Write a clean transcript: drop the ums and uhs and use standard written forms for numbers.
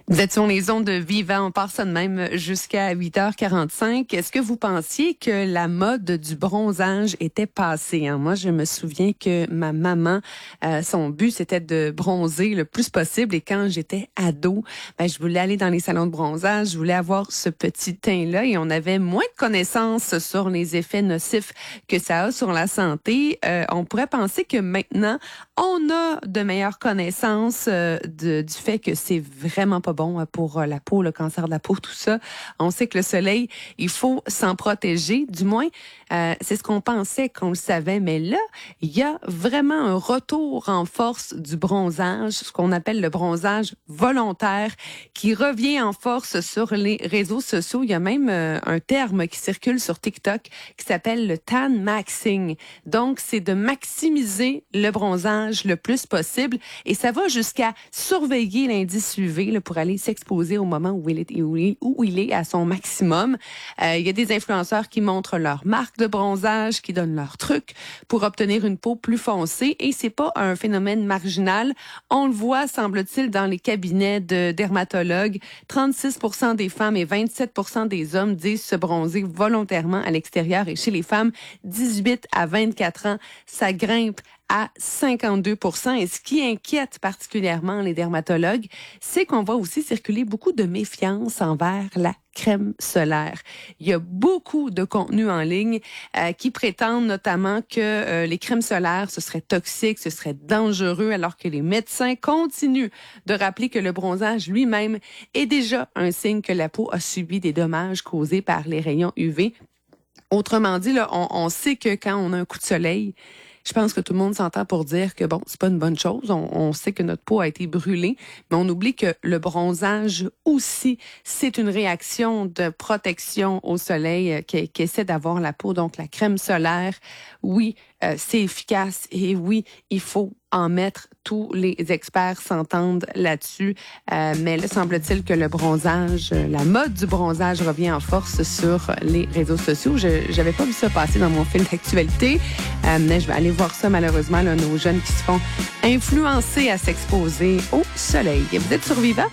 Vous êtes sur les ondes de Vivant, on part ça de même jusqu'à 8h45. Est-ce que vous pensiez que la mode du bronzage était passée? Moi, je me souviens que ma maman, son but, c'était de bronzer le plus possible. Et quand j'étais ado, je voulais aller dans les salons de bronzage, je voulais avoir ce petit teint-là. Et on avait moins de connaissances sur les effets nocifs que ça a sur la santé. On pourrait penser que maintenant, on a de meilleures connaissances du fait que c'est vraiment pas bon pour la peau, le cancer de la peau, tout ça. On sait que le soleil, il faut s'en protéger. Du moins, c'est ce qu'on pensait, qu'on le savait. Mais là, il y a vraiment un retour en force du bronzage, ce qu'on appelle le bronzage volontaire, qui revient en force sur les réseaux sociaux. Il y a même un terme qui circule sur TikTok qui s'appelle le tan maxing. Donc, c'est de maximiser le bronzage le plus possible. Et ça va jusqu'à surveiller l'indice UV là, pour aller s'exposer au moment où il est à son maximum. Il y a des influenceurs qui montrent leur marque de bronzage, qui donnent leurs trucs pour obtenir une peau plus foncée. Et c'est pas un phénomène marginal. On le voit, semble-t-il, dans les cabinets de dermatologues. 36% des femmes et 27% des hommes disent se bronzer volontairement à l'extérieur. Et chez les femmes, 18 à 24 ans, ça grimpe à 52%. Et ce qui inquiète particulièrement les dermatologues, c'est qu'on voit aussi circuler beaucoup de méfiance envers la crème solaire. Il y a beaucoup de contenus en ligne qui prétendent notamment que les crèmes solaires, ce serait toxique, ce serait dangereux, alors que les médecins continuent de rappeler que le bronzage lui-même est déjà un signe que la peau a subi des dommages causés par les rayons UV. Autrement dit, là, on sait que quand on a un coup de soleil, je pense que tout le monde s'entend pour dire que bon, c'est pas une bonne chose. On sait que notre peau a été brûlée, mais on oublie que le bronzage aussi, c'est une réaction de protection au soleil qui essaie d'avoir la peau. Donc, la crème solaire, oui, c'est efficace et oui, il faut en mettre. Tous les experts s'entendent là-dessus. Mais là, semble-t-il que le bronzage, la mode du bronzage revient en force sur les réseaux sociaux. J'avais pas vu ça passer dans mon fil d'actualité. Mais je vais aller voir ça, malheureusement, là, nos jeunes qui se font influencer à s'exposer au soleil. Vous êtes sur Vivant?